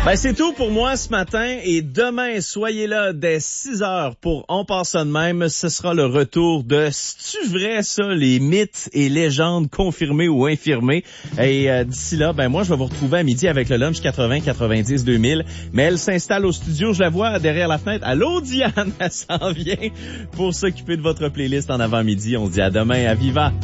Ben, c'est tout pour moi ce matin et demain, soyez là dès 6h pour On passe ça de même. Ce sera le retour de C'est-tu vrai ça, les mythes et légendes confirmées ou infirmées. Et d'ici là, ben moi je vais vous retrouver à midi avec le lunch 80-90-2000. Mais elle s'installe au studio, je la vois derrière la fenêtre. Allô Diane, elle s'en vient pour s'occuper de votre playlist en avant-midi. On se dit à demain à Viva.